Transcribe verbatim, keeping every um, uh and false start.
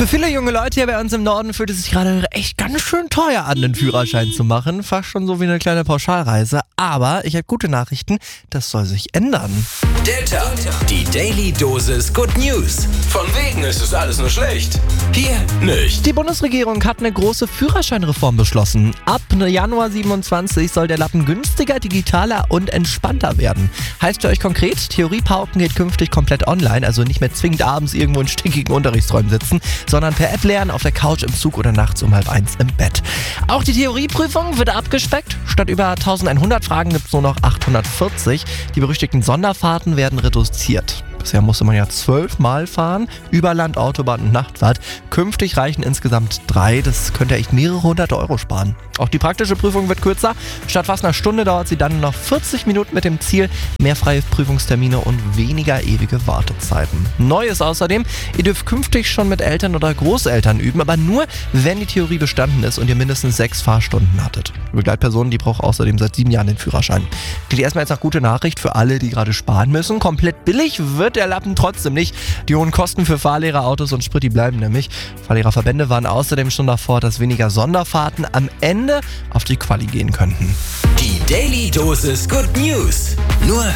Für viele junge Leute hier bei uns im Norden fühlt es sich gerade echt ganz schön teuer an, den Führerschein zu machen. Fast schon so wie eine kleine Pauschalreise. Aber ich habe gute Nachrichten, das soll sich ändern. Delta, die Daily Dosis Good News. Von wegen ist es alles nur schlecht. Hier nicht. Die Bundesregierung hat eine große Führerscheinreform beschlossen. Ab Januar siebenundzwanzig soll der Lappen günstiger, digitaler und entspannter werden. Heißt für euch konkret, Theoriepauken geht künftig komplett online, also nicht mehr zwingend abends irgendwo in stinkigen Unterrichtsräumen sitzen, sondern per App lernen, auf der Couch, im Zug oder nachts um halb eins im Bett. Auch die Theorieprüfung wird abgespeckt. Statt über eintausendeinhundert Fragen gibt es nur noch achthundertvierzig. Die berüchtigten Sonderfahrten werden reduziert. Bisher musste man ja zwölfmal fahren, über Land, Autobahn und Nachtfahrt. Künftig reichen insgesamt drei. Das könnte echt mehrere hundert Euro sparen. Auch die praktische Prüfung wird kürzer. Statt fast einer Stunde dauert sie dann nur noch vierzig Minuten mit dem Ziel, mehr freie Prüfungstermine und weniger ewige Wartezeiten. Neu ist außerdem, ihr dürft künftig schon mit Eltern oder Großeltern üben, aber nur, wenn die Theorie bestanden ist und ihr mindestens sechs Fahrstunden hattet. Die Begleitperson, die braucht außerdem seit sieben Jahren den Führerschein. Klingt erstmal jetzt nach gute Nachricht für alle, die gerade sparen müssen. Komplett billig wird der Lappen trotzdem nicht. Die hohen Kosten für Fahrlehrer, Autos und Sprit, die bleiben nämlich. Fahrlehrerverbände waren außerdem schon davor, dass weniger Sonderfahrten am Ende auf die Quali gehen könnten. Die Daily Dosis Good News. Nur